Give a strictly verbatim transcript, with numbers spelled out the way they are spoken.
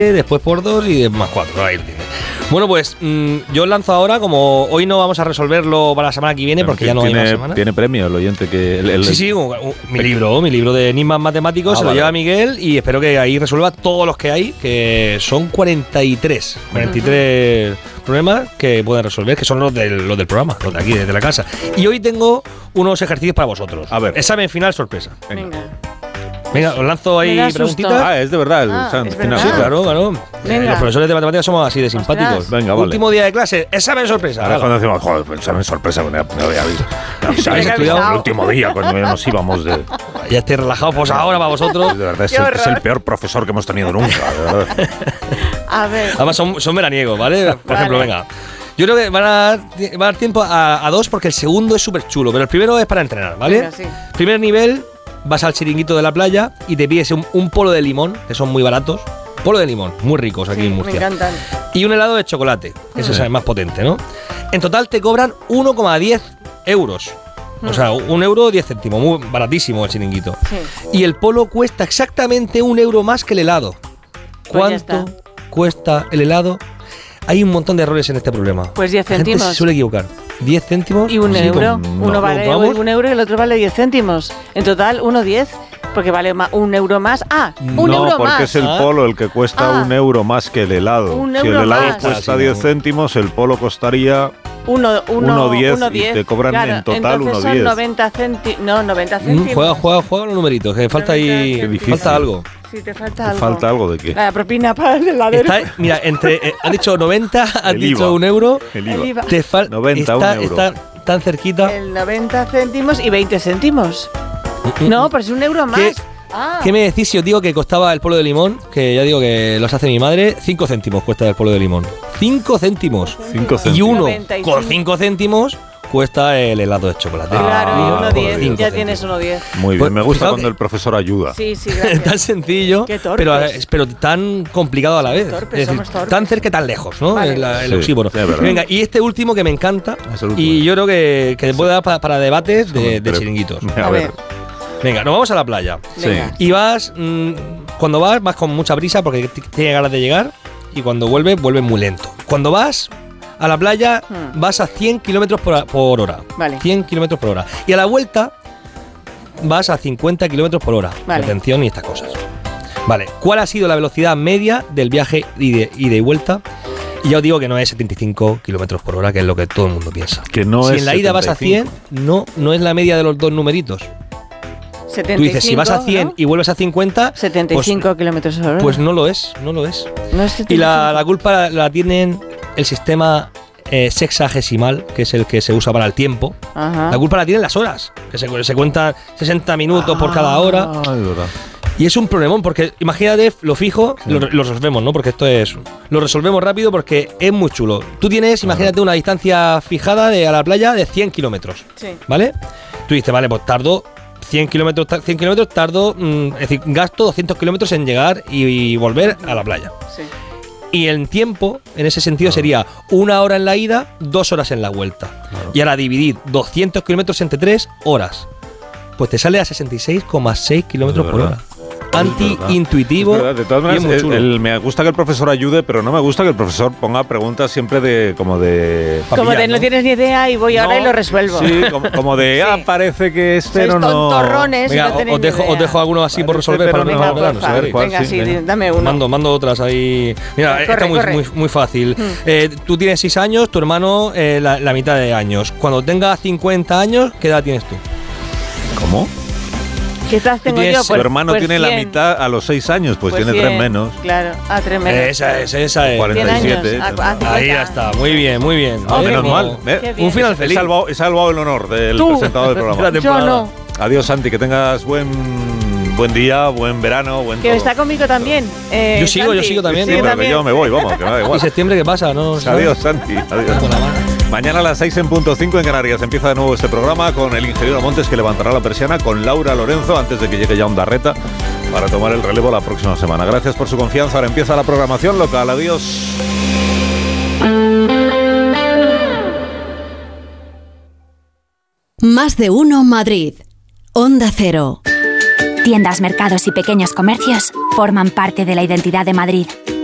después por dos y más cuatro. Ahí lo tienes. Bueno, pues mmm, yo lanzo ahora, como hoy no vamos a resolverlo para la semana que viene, porque ya no hay más semana. Tiene premio el oyente que... El, el, sí, sí, un, un, mi libro, mi libro de enigmas matemáticos, ah, se lo vale. lleva Miguel y espero que ahí resuelva todos los que hay, que son cuarenta y tres, cuarenta y tres uh-huh. problemas que pueden resolver, que son los del, los del programa, los de aquí, desde la casa. Y hoy tengo unos ejercicios para vosotros. A ver. Examen final sorpresa. Venga. Venga. Venga, os lanzo ahí preguntitas. Ah, es de verdad el ah, examen final. Sí, claro, claro. Eh, los profesores de matemáticas somos así de simpáticos. Venga, vale. Último día de clase, examen sorpresa. Ahora cuando decimos, joder, pues examen sorpresa, me había visto. ¿Habéis estudiado el último día cuando nos íbamos de... Ya estéis relajados, pues ahora para vosotros. De verdad, es el, es el peor profesor que hemos tenido nunca, de verdad. A ver. Además son, son veraniegos, ¿vale? Por vale. ejemplo, venga. Yo creo que van a dar, va a dar tiempo a, a dos porque el segundo es súper chulo, pero el primero es para entrenar, ¿vale? Venga, sí. Primer nivel, vas al chiringuito de la playa y te pides un, un polo de limón, que son muy baratos. Polo de limón, muy ricos aquí sí, en Murcia. Me encantan. Y un helado de chocolate, que ese sí. es más potente, ¿no? En total te cobran uno coma diez euros. Mm. O sea, un euro diez céntimos, muy baratísimo el chiringuito. Sí. Y el polo cuesta exactamente un euro más que el helado. Pues ¿Cuánto cuesta el helado? Hay un montón de errores en este problema. Pues diez céntimos. La gente se suele equivocar. diez céntimos. Y un sí, euro. con, Uno no, vale no, un euro y el otro vale diez céntimos. En total, uno diez. Porque vale un euro más. Ah, un no, euro más. No, porque es el polo el que cuesta ah. un euro más que el helado. Un si euro el helado más. cuesta ah, sí, diez no. céntimos, el polo costaría... Uno, uno, uno diez uno y diez. te cobran claro, en total entonces uno son diez. noventa céntimos. No, noventa céntimos. Mm, juega, juega, juega los numeritos, que falta ahí. Falta algo. Sí, te falta ¿Te algo. falta algo de qué? La propina para el heladero. Está, mira, entre. Eh, han dicho noventa, han El dicho IVA. un euro. El IVA. El IVA. Te falta. noventa, está, un euro. está tan cerquita. El noventa céntimos y veinte céntimos. Mm, No, pero es un euro más. ¿Qué, ah. ¿Qué me decís si os digo que costaba el polo de limón? Que ya digo que los hace mi madre. cinco céntimos cuesta el polo de limón. cinco céntimos. cinco céntimos. Y uno noventa y cinco. con cinco céntimos cuesta el helado de chocolate. Claro, Ah, y uno diez. cinco Ya céntimos. tienes uno diez. Muy bien, Pues, me gusta fijaos cuando que- el profesor ayuda. Sí, sí, gracias. Tan sencillo, Qué torpes. pero, pero tan complicado a la vez. Torpes, es decir, somos torpes. tan cerca y tan lejos, ¿no? Vale. El, el Sí, oxímono. sí, es verdad. Venga, y este último que me encanta, Es el último. y yo creo que, que puede dar para, para debates de, de Pero- chiringuitos. A, A ver. ver. Venga, nos vamos a la playa. Venga. Y vas, mmm, cuando vas, vas con mucha prisa porque t- tienes ganas de llegar, y cuando vuelves, vuelves muy lento. Cuando vas a la playa, Hmm. vas a cien kilómetros por, por hora. Vale. cien kilómetros por hora. Y a la vuelta, vas a cincuenta kilómetros por hora. Vale. Atención y estas cosas. Vale, ¿cuál ha sido la velocidad media del viaje ida y de vuelta? Y ya os digo que no es setenta y cinco kilómetros por hora, que es lo que todo el mundo piensa. Que no si es en la ida vas a cien, setenta no, no es la media de los dos numeritos. setenta y cinco, Tú dices, si vas a cien ¿no? y vuelves a cincuenta, setenta y cinco pues, kilómetros por hora. pues no lo es, no lo es. No es setenta y Y cinco. la, la culpa la, la tienen el sistema eh, sexagesimal, que es el que se usa para el tiempo. Ajá. La culpa la tienen las horas, que se, se cuentan sesenta minutos por cada hora. Ah, es verdad. Y es un problemón, porque imagínate, lo fijo, Sí. lo, lo resolvemos, ¿no? Porque esto es... Lo resolvemos rápido porque es muy chulo. Tú tienes, imagínate, una distancia fijada de, a la playa de cien kilómetros, Sí. ¿vale? Tú dices, vale, pues tardo cien kilómetros, cien kilómetros, tardo, mm, es decir, gasto doscientos kilómetros en llegar y, y volver a la playa. Sí. Y el tiempo, en ese sentido, Claro. sería una hora en la ida, dos horas en la vuelta. Claro. Y ahora dividir doscientos kilómetros entre tres horas. Pues te sale a sesenta y seis coma seis kilómetros Es por verdad. hora. Anti-intuitivo. Es verdad, de todas y es maneras, muy el- chulo. el- me gusta que el profesor ayude, pero no me gusta que el profesor ponga preguntas siempre de como de... Pa' Como pillar, de no ¿no? tienes ni idea y voy ahora No, y lo resuelvo. Sí, como, como de, Sí. ah, parece que es, pero Sois no... tontorrones y Venga, no o- tenéis os ni dejo, idea. os dejo alguno así por Parece, resolver pero para no no. Venga, dejar por ganas, a ver. favor. cuál, Venga, sí, sí, venga. dame uno. Mando, mando otras ahí. Mira, Corre, esta es muy, corre. muy, muy fácil. Mm. Eh, tú tienes seis años, tu hermano eh, la, la mitad de años. Cuando tengas cincuenta años, ¿qué edad tienes tú? ¿Cómo? ¿Qué edad tengo tienes- yo? tu Tu Pues- hermano pues tiene la cien. mitad a los seis años, pues, Pues tiene cien. tres menos. Claro, a tres menos. Esa es, esa es. cuarenta y siete. cien años. A- a cincuenta. Ahí ya está, muy bien, muy bien. Ah, ¿Eh? menos Como- mal. ¿eh? Qué bien. Un final He feliz. salvado, he salvado el honor del Tú. presentador del programa. La temporada. Yo no. Adiós, Santi, que tengas buen buen día, buen verano, buen Que todo. está conmigo también. eh, Yo sigo, yo Santi. sigo también, Sí, ¿no? pero que yo me voy, vamos, que me da ¿Y igual. septiembre qué pasa? ¿No? Adiós, Santi. Adiós. Con la mano. Mañana a las seis en punto cinco en Canarias empieza de nuevo este programa con el ingeniero Montes, que levantará la persiana, con Laura Lorenzo antes de que llegue ya Ondarreta para tomar el relevo la próxima semana. Gracias por su confianza. Ahora empieza la programación local. Adiós. Más de uno Madrid. Onda Cero. Tiendas, mercados y pequeños comercios forman parte de la identidad de Madrid.